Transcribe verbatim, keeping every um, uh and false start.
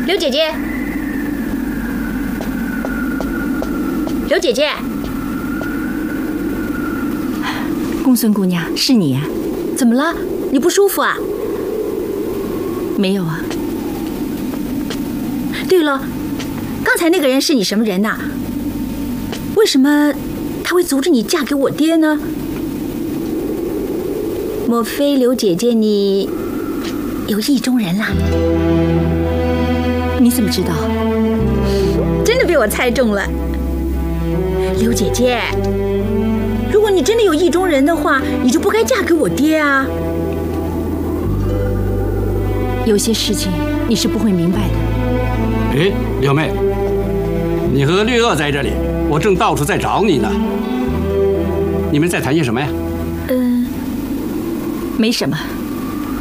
刘姐姐，刘姐姐， 公孙姑娘，是你呀、啊？ 怎么了？你不舒服啊？ 没有啊。 对了，刚才那个人是你什么人呐、啊？为什么他会阻止你嫁给我爹呢？莫非刘姐姐你有意中人啦？ 你怎么知道？ 真的被我猜中了。刘姐姐，如果你真的有意中人的话，你就不该嫁给我爹啊。 有些事情你是不会明白的。 哎，六妹，你和绿萼在这里，我正到处在找你呢。你们在谈些什么呀？ 嗯、呃， 没什么。